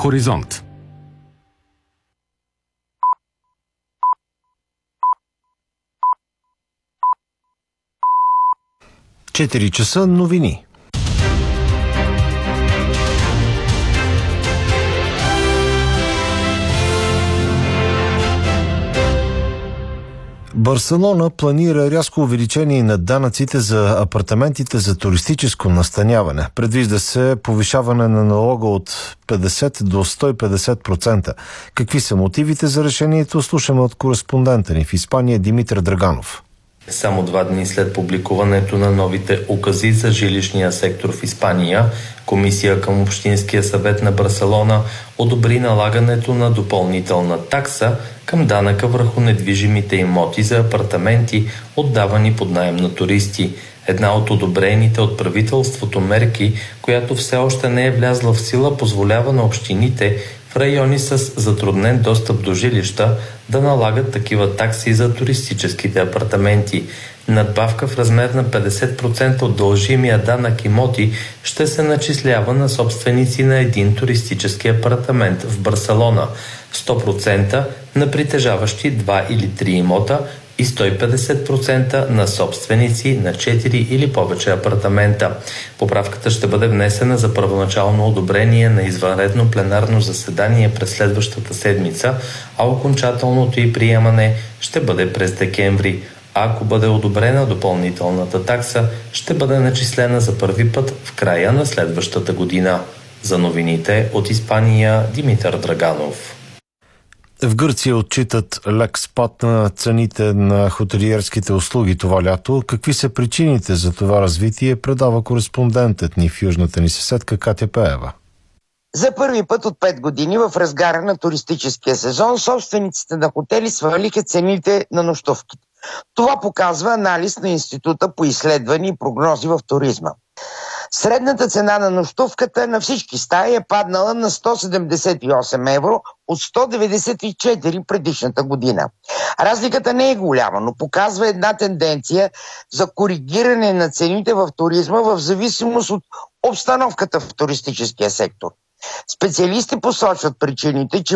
Хоризонт. Четири часа новини. Барселона планира рязко увеличение на данъците за апартаментите за туристическо настаняване. Предвижда се повишаване на налога от 50 до 150%. Какви са мотивите за решението? Слушаме от кореспондента ни в Испания Димитър Драганов. Само 2 дни след публикуването на новите укази за жилищния сектор в Испания, комисия към Общинския съвет на Барселона одобри налагането на допълнителна такса към данъка върху недвижимите имоти за апартаменти, отдавани под наем на туристи. Една от одобрените от правителството мерки, която все още не е влязла в сила, позволява на общините в райони с затруднен достъп до жилища да налагат такива такси за туристическите апартаменти. Надбавка в размер на 50% от дължимия данък имоти ще се начислява на собственици на един туристически апартамент в Барселона, 100% на притежаващи 2 или 3 имота и 150% на собственици на 4 или повече апартамента. Поправката ще бъде внесена за първоначално одобрение на извънредно пленарно заседание през следващата седмица, а окончателното й приемане ще бъде през декември. А ако бъде одобрена, допълнителната такса ще бъде начислена за първи път в края на следващата година. За новините от Испания Димитър Драганов. В Гърция отчитат лек спад на цените на хотелиерските услуги това лято. Какви са причините за това развитие, предава кореспондентът ни в южната ни съседка Катя Пеева. За първи път от 5 години в разгара на туристическия сезон собствениците на хотели свалиха цените на нощувките. Това показва анализ на Института по изследвания и прогнози в туризма. Средната цена на нощувката на всички стаи е паднала на 178 евро от 194 предишната година. Разликата не е голяма, но показва една тенденция за коригиране на цените в туризма в зависимост от обстановката в туристическия сектор. Специалисти посочват причините, че